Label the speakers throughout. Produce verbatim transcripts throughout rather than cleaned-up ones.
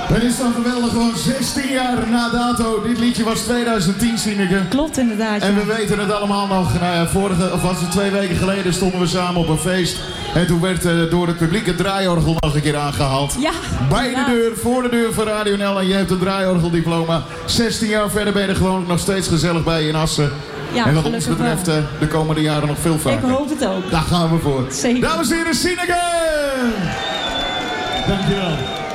Speaker 1: Het is dan geweldig, gewoon zestien jaar na dato. Dit liedje was twintig tien, Sineke.
Speaker 2: Klopt inderdaad, ja.
Speaker 1: En we weten het allemaal nog. Nou ja, vorige, of was het twee weken geleden stonden we samen op een feest. En toen werd uh, door het publiek het draaiorgel nog een keer aangehaald.
Speaker 2: Ja,
Speaker 1: bij de deur, voor de deur van Radio N L. En je hebt het draaiorgeldiploma. zestien jaar verder ben je er gewoon nog steeds gezellig bij in Assen.
Speaker 2: Ja,
Speaker 1: en wat ons betreft uh, de komende jaren nog veel vaker.
Speaker 2: Ik hoop het ook.
Speaker 1: Daar gaan we voor.
Speaker 2: Zeker.
Speaker 1: Dames en heren, Sineke!
Speaker 3: Dankjewel.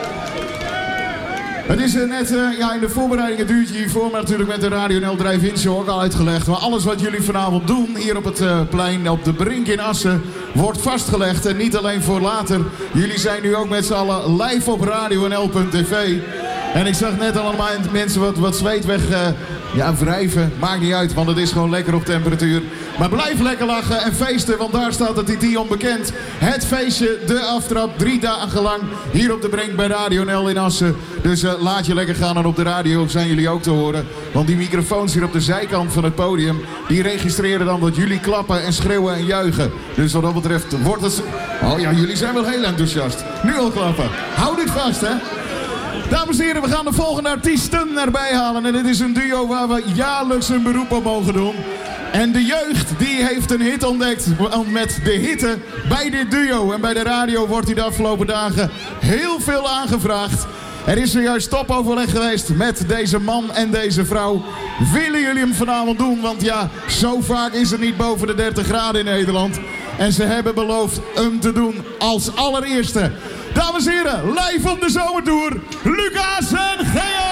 Speaker 1: Het is uh, net uh, ja, in de voorbereiding het uurtje hiervoor, maar natuurlijk met de Radio N L Drive-In Show ook al uitgelegd. Maar alles wat jullie vanavond doen hier op het uh, plein, op de Brink in Assen, wordt vastgelegd. En niet alleen voor later. Jullie zijn nu ook met z'n allen live op radio n l punt t v. En ik zag net allemaal mensen wat, wat zweet weg uh, ja, wrijven. Maakt niet uit, want het is gewoon lekker op temperatuur. Maar blijf lekker lachen en feesten, want daar staat het I T onbekend. Het feestje, de aftrap, drie dagen lang hier op de Brink bij Radio N L in Assen. Dus uh, laat je lekker gaan en op de radio zijn jullie ook te horen. Want die microfoons hier op de zijkant van het podium, die registreren dan dat jullie klappen en schreeuwen en juichen. Dus wat dat betreft wordt het... Oh ja, jullie zijn wel heel enthousiast. Nu al klappen. Hou dit vast, hè. Dames en heren, we gaan de volgende artiesten erbij halen. En dit is een duo waar we jaarlijks een beroep op mogen doen. En de jeugd, die heeft een hit ontdekt met de hitte bij dit duo. En bij de radio wordt hij de afgelopen dagen heel veel aangevraagd. Er is zojuist topoverleg geweest met deze man en deze vrouw. Willen jullie hem vanavond doen? Want ja, zo vaak is het niet boven de dertig graden in Nederland. En ze hebben beloofd hem te doen als allereerste. Dames en heren, live op de zomertour, Lucas en Geo!